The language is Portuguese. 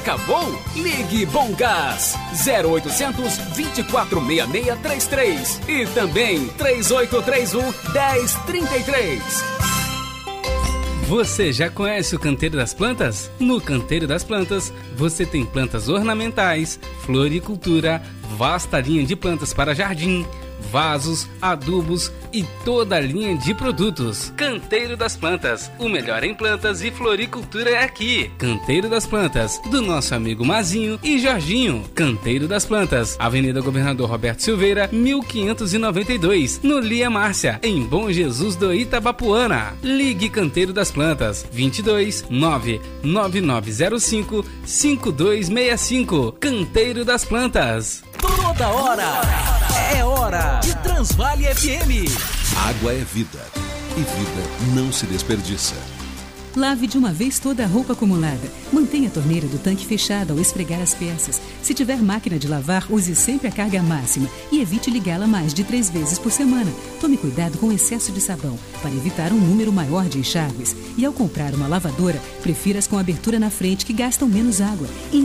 Acabou? Ligue Bom Gás 0800 246633 e também 3831 1033. Você já conhece o Canteiro das Plantas? No Canteiro das Plantas, você tem plantas ornamentais, floricultura, vasta linha de plantas para jardim, vasos, adubos e toda a linha de produtos. Canteiro das Plantas, o melhor em plantas e floricultura é aqui. Canteiro das Plantas, do nosso amigo Mazinho e Jorginho. Canteiro das Plantas, Avenida Governador Roberto Silveira, 1592, no Lia Márcia, em Bom Jesus do Itabapuana. Ligue Canteiro das Plantas, 22 99905 5265. Canteiro das Plantas. Toda hora é hora de Transvale FM. Água é vida e vida não se desperdiça. Lave de uma vez toda a roupa acumulada. Mantenha a torneira do tanque fechada ao esfregar as peças. Se tiver máquina de lavar, use sempre a carga máxima e evite ligá-la mais de 3 vezes por semana. Tome cuidado com o excesso de sabão para evitar um número maior de enxágues. E ao comprar uma lavadora, prefira as com abertura na frente que gastam menos água.